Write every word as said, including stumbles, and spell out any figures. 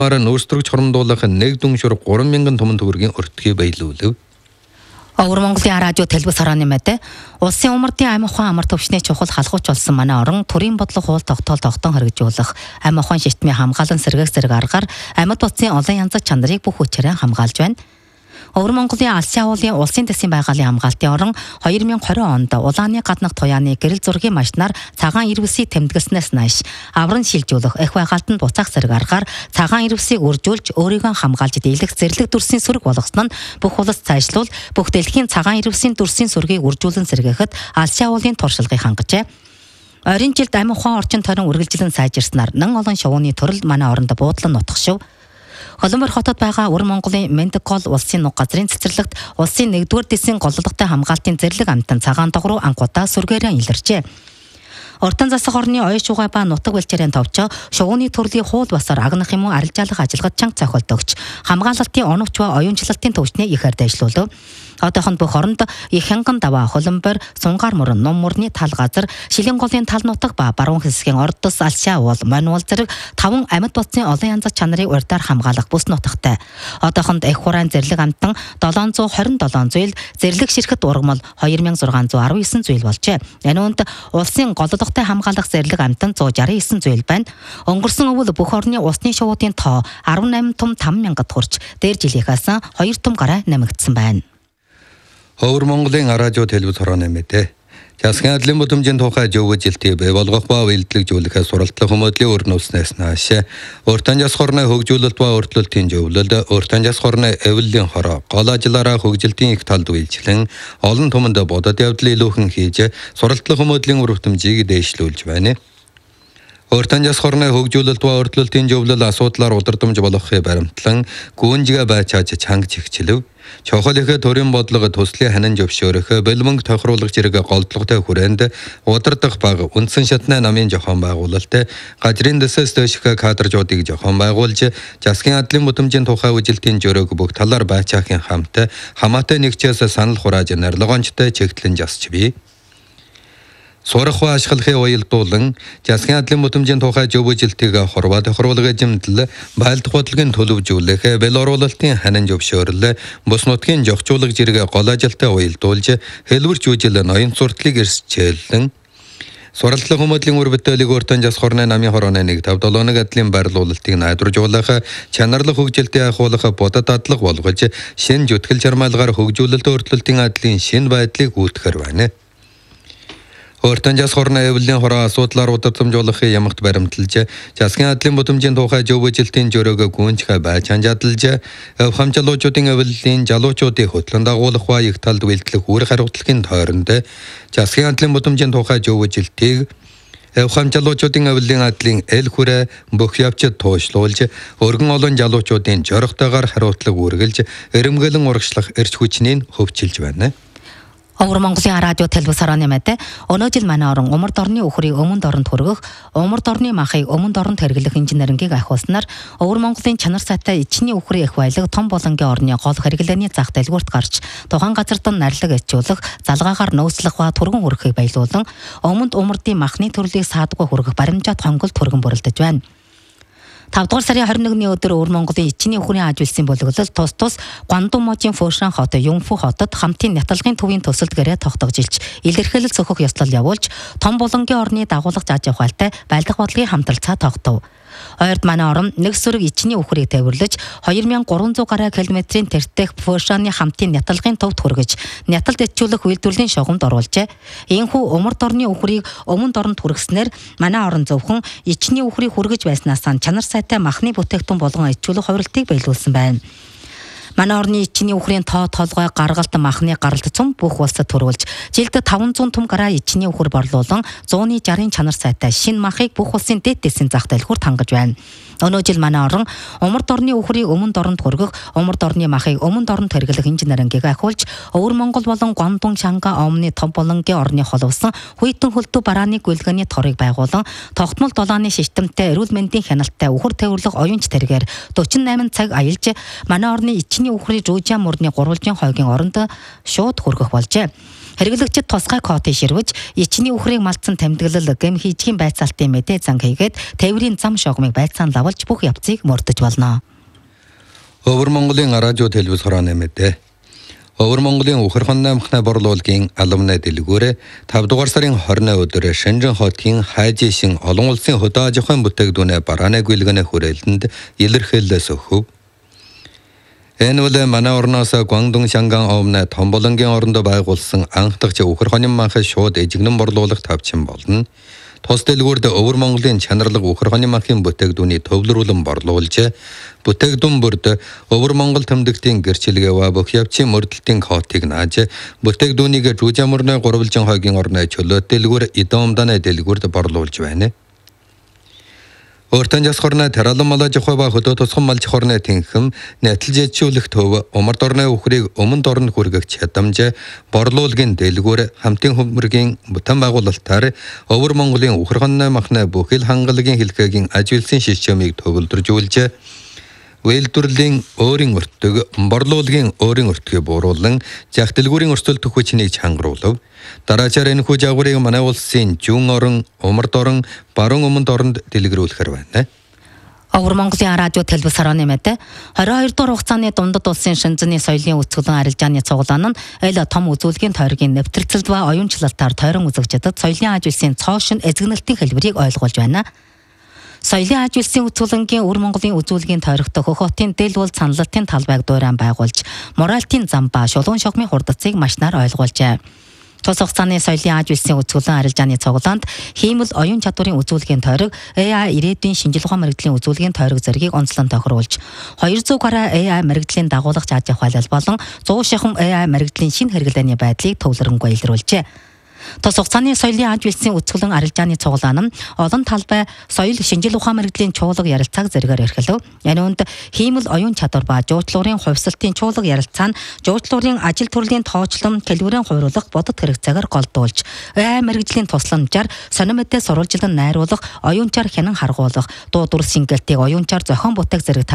Мараа өөрсдрөгч хоромдуулах нэг дүншөр гурван мянган томон төгрөгийн өртгий баялуулав. Өвөр Монголын радио телевиз хорооны мэдээ улсын умардын амь ухаан амар төвчний чухал халахуйч болсон манай орон төрийн бодлого хууль тогтоол тогтоон хэрэгжүүлэх амь ухаан шийтмийн хамгаалан сэргээх зэрэг аргаар амьд утсын олон янзын чанарыг бүх хүчээр хамгаалж байна. Өвөр Монголын алсын агуулгын улсын дэсийн байгууллагын хамгаалтын орон хоёр мянган двадцать онд улааны гаднах туяаны гэрэл зургийн машинаар цагаан ирвсийг тэмдэглэснээс нааш авран шилжүүлэх их байгальтанд буцаах зэрэг аргаар цагаан ирвсийг үржүүлж өөрийгөө хамгаалж дийлэх зэрлэг дүрсийн сүрэг болгосон нь бүх улс цаашлуул бүх дэлхийн цагаан ирвсийн дүрсийн сүргийг үржүүлэн сэргээхэд алсын агуулгын туршлагыг хангажээ. Ойрын жилд амь ухаан орчин тойрон үргэлжлэн сайжирснаар нэн олон шувууны төрөл манай оронд буудлан нутгшив. Колумбар хотод байгаа Өвөр Монголын Мендикол улсын нуг газрын цэцэрлэгт улсын нэгдүгээр дэсийн голлогтой хамгаалтын зэрлэг амтан цагаан дагруу анхудаа сүргээрээ илэрчээ. Ортон засах орны оёо шугай ба нутаг бэлчээрийн товчоо шувууны төрлийн хууль басаар агнах юм уу арилжаалах ажиллагад чанга цохилт өгч хамгаалалтын оновч ба оюунчлалтын төвчнийг ихээр дэвшлүүлв. Одоохонд бүх оронд их хянган даваа холомбор сунгаар мөрөн ном мөрний тал газар шилэн голын тал нутаг ба баруун хэсгийн ордос алшаа уул мануул зэрэг таван амьд бодсын олон янз чанарыг урьдаар хамгаалах бүс нутагтай. Одоохонд их хураан зэрлэг амтан долоон зуун хорин долоон зүйл зэрлэг ширхет ургамал хоёр мянган зургаан зуун араван девять зүйл болжээ. Энэ үнд улсын голлогтой хамгаалах зэрлэг амтан зуун шестьдесят девять зүйл байна. Өнгөрсөн өвөл бүх орны усны шувуудын тоо арван восемь том таван мянгад хүрч дээр жилийнхээс хоёр том гараа нэмэгдсэн байна. Өвөр Монголын радио телевиз хорооны мэдээ. Засгийн адлын бүтээмжийн тухай зөвөжилтийг бий болгох ба үйлдвэрлэжүүлэхээс суралцлах хүмүүдлийн өрнөснөөс нааш уртан жас хорны хөгжүүлэлт ба уртлалтын зөвлөлд уртан жас хорны эвлэлийн хороо гол ажлаараа хөгжилтийн их талд үйлчлэн олон түмэнд бодод явдлын илүүхэн хийж суралцлах хүмүүдлийн өрөвтөмжийг дээшлүүлж байна. Уртан жас хорны хөгжүүлэлт ба уртлалтын зөвлөл асуудлаар удирдамж болгохыг баримтлан гүнжигэ байчааж чанга чигчлэв. Чохол их төрийн бодлого төслийн ханин зөвшөөрөх бэлмэнг тохируулах зэрэг голдлоготой хүрээнд удирдах баг үндсэн шатны намын зохион байгуулалт газрын дэсээс дэших кадржуудыг зохион байгуулж засгийн адлын бүтээмжийн тухай үжилтийн жөрөөг бүх талаар байчаахын хамт хамаатай нэгчээс санал хурааж нарлагончтой чигтлэн жасч бий. Сурах ба ашиглахыг уялдуулан засгийн адлын бүтээмжийн тухай зөвөжилтийг хорвоо тохируулгын жимтэл байлдах бодлогын төлөвжүүлэх бэл оруулалтын ханин зөвшөөрөл бус нутгийн жогчуулах зэрэг гол ажилтай уялдуулж хэлбэрч үжил ноён суртлыг эрсчээлэн суралцлах хүмүүдлийн үр бүтээлийг уртан жас хорны намын хорооны нэг тавд долооног адлын байрлуулалтыг найдваржуулах чанарлах хөгжилтийн ахуулах бодод дадлаг болгож шин зүтгэл жармалгаар хөгжүүлэлт өөрчлөлтийн адлын шин байдлыг үүтгэр байна. Уртан жас хорны эвлэлийн хороо асуудлаар удирдамжуулахын ямагт баримталж засгийн адлын бүтээмжийн тухай зөвөжилтийн жөрөөгөө гүнжихэ байж ханжаадалж хамжалуучуудын эвлэлийн жалуучуудыг хөтлөн дагуулах ба их талд үйлдэлэх үр хариуцлагын тойронд засгийн адлын бүтээмжийн тухай зөвөжилтийг хамжалуучуудын эвлэлийн адлын эл хүрээ бүх явцад туушлуулж өргөн олон жалуучуудын жорогтойгоор хариуцлага үргэлж эрэмгэлэн урагшлах эрч хүчнийг хөвчилж байна. Өвөр Монголын радио телевиз хорооны мэдээ өнөө жил манай орон умард орны үхрийг өмнөд оронд хүргэх, умард орны махыг өмнөд оронд хэрэглэх инженерингийг ахиулснаар Өвөр Монголын чанар сайтай ичний үхрийн их баялаг том болонгийн орны гол хэрэглээний зах дэлгүүрт гарч тухайн газарт нарилга ичүүлэх, залгаагаар нөөцлөх ба түргэн хүргэхийг баялуулан өмнөд умардын махны төрлийг саадгүй хүргэх баримжаат хонголт түргэн бүрэлдэж байна. тавд дугаар сарын двадцать первны өдөр Өвөр Монголын ичний үхрийн аж үйлсийн бүлэглэл тус тус Гуандун можийн Фошран хот, Юмфу хотод хамтын няталгын төвийн төсөлд гэрээ тогтоогжилж, илэрхийлэл цохох ёслол явуулж, том болонгийн орны дагуулга зааж явахалтай байлдах бодлогын хамтралцаа тогтов. Ойрд манай орон нэг сүрэг ичний үхрийг тээвэрлэж хоёр мянган гурван зуун гаруй километрийн тэртех Фошраны хамтын няталгын төвд хүргэж, няталд ичүүлэх үйлдвэрлэлийн шугамд оруулжээ. Ийхүү умард орны үхрийг өмнөд оронд хүргэснээр манай орон зөвхөн ичний үхрийг хүргэж байснаас чанар сайтай махны бүтээгдэхүүн болгон ичүүлэх хувиралтыг биелүүлсэн байна. Манай орны ичний үхрийн тоо толгой гаргалт махны гаралт цум бүх улсад төрүүлж жилд таван зуун том гараа ичний үхэр борлуулан сто шестьдесят чанар сайтай шинэ махыг бүх улсын дэд дэсийн зах дэлгүүрт хангаж байна. Өнөө жил манай орон умард орны үхрийг өмнөд оронд хүргэх, умард орны махыг өмнөд оронд хэрэглэх инженерингийг ахиулж Өвөр Монгол болон Гуандун Шанга Омны том болонгийн орны холовсон хүйтэн хөлтөв барааны гүйлгээний торыг байгуулан тогтмол долооны системтэй эрүүл мэндийн хяналттай үхэр тээвэрлэх оюунч тэргээр forty-eight цаг аялж манай орны ичний үхрийн Жужаа мөрний гурвалжийн хойгийн оронд шууд хүргэх болжээ. Хэрэглэгчид тусгай кодыг ширвэж, ичний үхрийг малтсан тэмдэглэл гэм хийжгийн байцаалтын мэдээ зан хийгээд тээврийн зам шугамыг байцаан лавлж бүх явцыг мөрдөж болно. Өвөр Монголын радио телевиз хорооны мэдээ. Өвөр Монголын Ухархан аймагны борлуулгын алумны дэлгүүрээ тавд дугаар сарын хорины өдөр Шэнжэн хотын хайжишин олон улсын хөдөө аж ахуйн бүтээгдэхүүнээ барааны гүйлгэний хүрээлэнд илэрхийлэлээс өгөв. Энэ үл манай орноос Гуандун Шанган овны Томболонгийн орондоо байгуулсан анх дахь Ухарханы манхай шууд эжигнэн борлуулах тавчин болно. Тус дэлгүүрд Өвөр Монголын чанарлаг Ухарханы манхын бүтээгдэхүүний төвлөрүүлэн борлуулж, бүтээгдэхүүн бүрд Өвөр Монгол тэмдэгтийн гэрчлэгээ ва бүх явцын мөрдөлтийн кодыг нааж, бүтээгдэхүүнийг Жужамурны гурвалжин хойгийн орны чөлөөт дэлгүүр Идомданы дэлгүүрд борлуулж байна. Өөртөө jasхорны Таралан малаж ахуй ба хөдөө тусган малж хорны тэнхэм нэтлжээжүүлэх төв умард орны үхрийг өмнөд оронд хүргэх чадамж борлуулгын дэлгүүр хамтын хөмөргийн бүтэн байгуулалтаар Өвөр Монголын Ухархан аймагны бүхэл хангалагын хэлхээгийн ажилсан шишчмийг төвлөржүүлж Вэлдүрлийн өөрийн өртөг борлуулгын өөрийн өртгийг бууруулан жах дэлгүүрийн өрсөлдөх хүчнийг чангаруулв. Дараачаар энэ хүч агуурыг манай улсын зүүн орон, умард орон, баруун өмнөд оронд дэлгэрүүлэхэр байна. Өвөр Монголын радио телевиз хорооны мэдээ. хорин хоёр дугаар хугацааны дундад улсын шинжний соёлын үсгэлэн арилжааны цуглаан нь эл том үзүүлгийн тойргийн нэвтрэлцэлд ба оюунчлалтаар тойрон үзэгчдэд соёлын аж үйлсийн цоошин эзэгнэлтийн хэлбэрийг ойлгуулж байна. Соёлын аж үйлсийн үцүүлэнгийн Өвөр Монголын үзүүлгийн тойрогтой Хөх хотын дэл бол саналатын талбайг дуурайн байгуулж, моралтын зам ба шулуун шогмын хурдцыг машнаар ойлгуулжээ. Тус хугацааны соёлын аж үйлсийн үцгэлэн арилжааны цуглаанд хиймэл оюун чадварын үзүүлгийн тойрог эй ай ирээдүйн шинжлэх ухаан мэргэжлийн үзүүлгийн тойрог зэргийг онцлон тохируулж, двести гаруй эй ай мэргэжлийн дагуулгач аж ахуйлал болон сто шахан эй ай мэргэжлийн шинэ хэрэглээний байдлыг төвлөрөнгөө илрүүлжээ. Тус хугацааны соёлын аж үйлсийн үцгэлэн арилжааны цуглаан нь олон талбай соёл шинжлэх ухаан мэргэжлийн чуулга ярилцааг зэргээр эрхлэв. Энэ үнд хиймэл оюун чадвар ба жуулчлалын хувьсалтын чуулга ярилцаа нь жуулчлалын ажил төрлийн тоочлон, хэлбэрийн хувирлах бодит хэрэгцээгээр голдуулж, эй ай мэргэжлийн тусламжаар сонир мэдээ сурвалжлан найруулах, оюунчаар хянан харгуулах, дуу дүр сингэлтийг оюунчаар зохион бүтээх зэрэг